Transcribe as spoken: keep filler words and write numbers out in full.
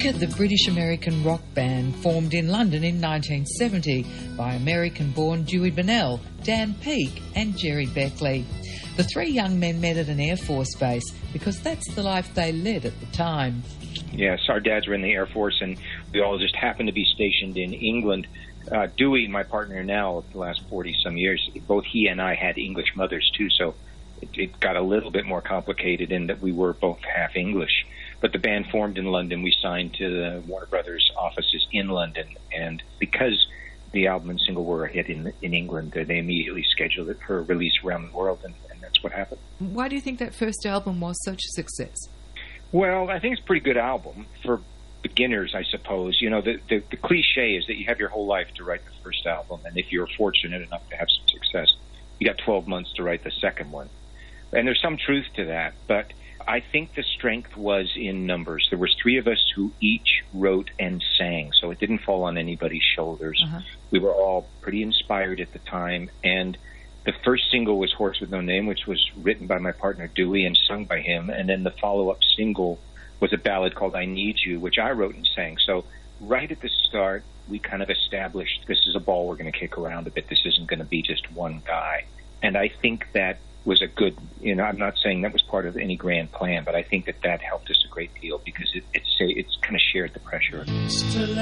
Decca, the British-American rock band, formed in London in nineteen seventy by American-born Dewey Bunnell, Dan Peake and Jerry Beckley. The three young men met at an Air Force base because that's the life they led at the time. Yes, our dads were in the Air Force, and we all just happened to be stationed in England. Uh, Dewey, my partner now, the last forty-some years, both he and I had English mothers, too, so it, it got a little bit more complicated in that we were both half English. But the band formed in London. We signed to the Warner Brothers offices in London, and because the album and single were a hit in, in England, they immediately scheduled it for release around the world, and, and that's what happened. Why do you think that first album was such a success? Well, I think it's a pretty good album for beginners, I suppose. You know, the, the, the cliche is that you have your whole life to write the first album, and if you're fortunate enough to have some success, you got twelve months to write the second one. And there's some truth to that, but I think the strength was in numbers. There was three of us who each wrote and sang, so it didn't fall on anybody's shoulders. Uh-huh. We were all pretty inspired at the time, and the first single was Horse with No Name, which was written by my partner Dewey and sung by him, and then the follow-up single was a ballad called I Need You, which I wrote and sang. So right at the start, we kind of established this is a ball we're going to kick around a bit. This isn't going to be just one guy. And I think that was a good, you know, I'm not saying that was part of any grand plan, but I think that that helped us a great deal because it, it's, it's kind of shared the pressure. Still